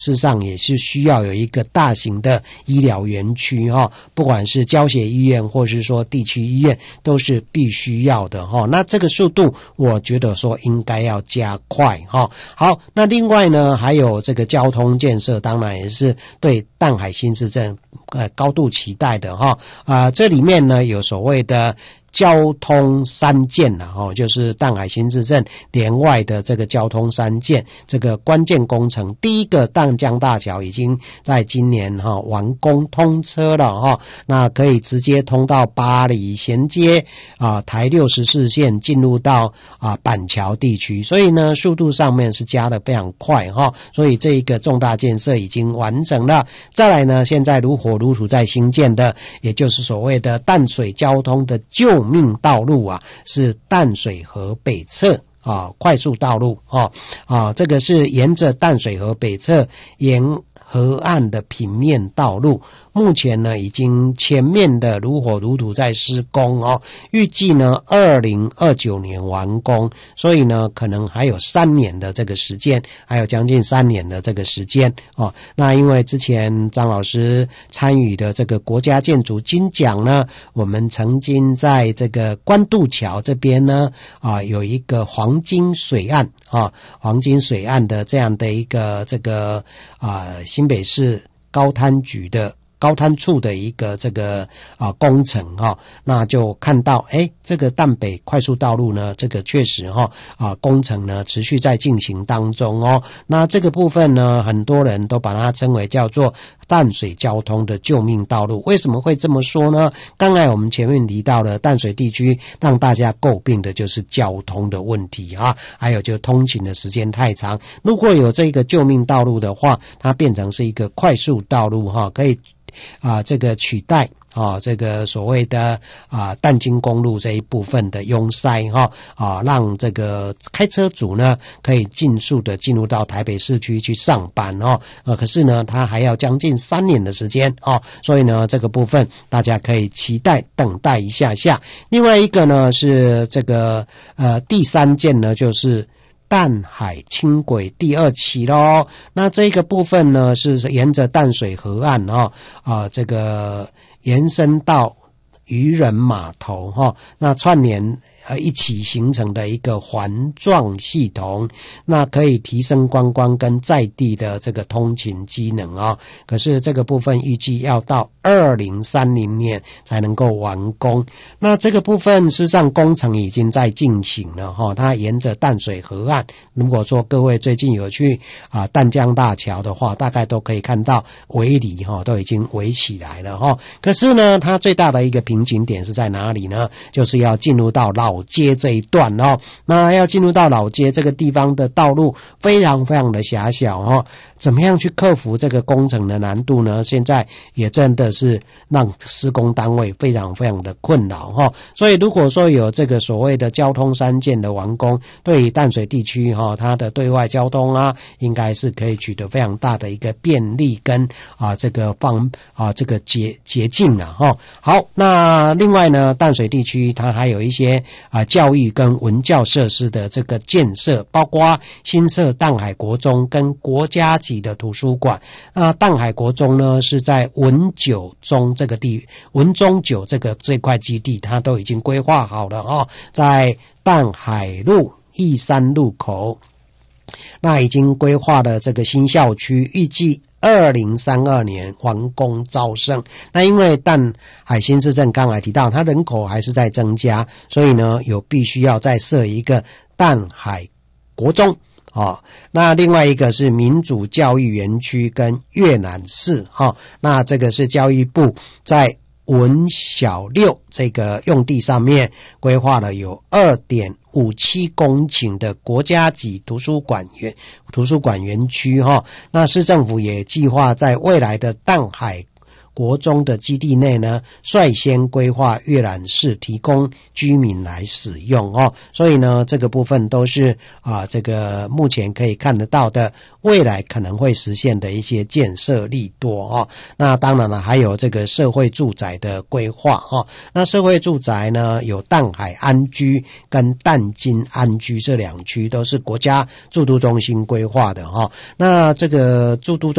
事实上也是需要有一个大型的医疗园区不管是交协医院或是说地区医院都是必须要的那这个速度我觉得说应该要加快好，那另外呢还有这个交通建设，当然也是对淡海新市镇高度期待的这里面呢有所谓的交通三件就是淡海新市镇连外的这个交通三件，这个关键工程，第一个淡江大桥已经在今年完工通车了那可以直接通到八里，衔接台64线进入到板桥地区，所以呢速度上面是加得非常快所以这一个重大建设已经完成了。再来呢，现在如火如荼在兴建的，也就是所谓的淡水交通的救命道路是淡水河北侧快速道路这个是沿着淡水河北侧沿河岸的平面道路，目前呢已经前面的如火如荼在施工预计呢2029年完工，所以呢可能还有3年的这个时间，还有将近3年的这个时间那因为之前张老师参与的这个国家建筑金奖呢，我们曾经在这个关渡桥这边呢有一个黄金水岸黄金水岸的这样的一个这个新北市高滩局的高滩处的一个这个工程那就看到这个淡北快速道路呢，这个确实工程呢持续在进行当中那这个部分呢，很多人都把它称为叫做淡水交通的救命道路。为什么会这么说呢？刚才我们前面提到了淡水地区让大家诟病的就是交通的问题还有就通勤的时间太长，如果有这个救命道路的话，它变成是一个快速道路可以这个取代这个所谓的淡金公路这一部分的拥塞让这个开车族呢可以尽速的进入到台北市区去上班可是呢它还要将近3年的时间所以呢这个部分大家可以期待等待一下下。另外一个呢是这个第3件呢就是淡海轻轨第2期咯，那这个部分呢是沿着淡水河岸这个延伸到渔人码头那串联一起形成的一个环状系统，那可以提升观光跟在地的这个通勤机能可是这个部分预计要到2030年才能够完工。那这个部分事实上工程已经在进行了它沿着淡水河岸，如果说各位最近有去淡江大桥的话，大概都可以看到围篱都已经围起来了可是呢它最大的一个瓶颈点是在哪里呢？就是要进入到老街这一段那要进入到老街这个地方的道路非常非常的狭小怎么样去克服这个工程的难度呢？现在也真的是让施工单位非常非常的困扰所以如果说有这个所谓的交通3件的完工，对于淡水地区它的对外交通应该是可以取得非常大的一个便利跟这个这个捷径好，那另外呢淡水地区它还有一些教育跟文教设施的这个建设，包括新设淡海国中跟国家级的图书馆淡海国中呢是在文中九这块基地它都已经规划好了在淡海路义山路口，那已经规划了这个新校区，预计2032年完工招生。那因为淡海新市镇刚才提到它人口还是在增加，所以呢有必须要再设一个淡海国中那另外一个是民主教育园区跟越南市那这个是教育部在文小六这个用地上面规划了有2.57公顷的国家级图书馆园区那市政府也计划在未来的淡海国中的基地内呢，率先规划阅览室提供居民来使用哦。所以呢，这个部分都是这个目前可以看得到的，未来可能会实现的一些建设利多哦。那当然了，还有这个社会住宅的规划哦。那社会住宅呢，有淡海安居跟淡金安居这2区都是国家住都中心规划的哦。那这个住都